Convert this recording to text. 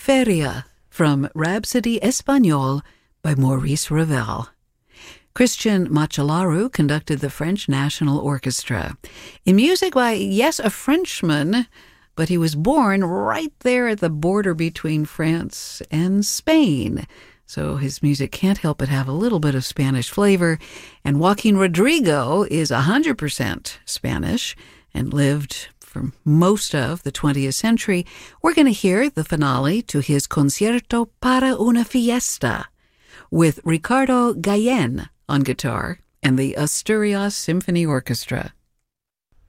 Feria from Rhapsody Espagnole by Maurice Ravel. Christian Macellaro conducted the French National Orchestra. In music by, yes, a Frenchman, but he was born right there at the border between France and Spain. So his music can't help but have a little bit of Spanish flavor. And Joaquin Rodrigo is 100% Spanish and lived for most of the 20th century. We're going to hear the finale to his Concierto para una Fiesta with Ricardo Gallen on guitar and the Asturias Symphony Orchestra.